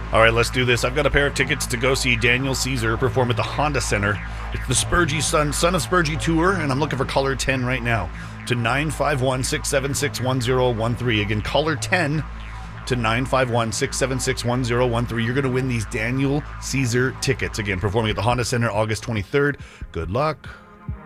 All right, let's do this. I've got a pair of tickets to go see Daniel Caesar perform at the Honda Center. It's the Spurgey Son of Spurgey tour, and I'm looking for caller 10 right now to 951-676-1013. Again, caller 10 to 951-676-1013. You're going to win these Daniel Caesar tickets. Again, performing at the Honda Center August 23rd. Good luck.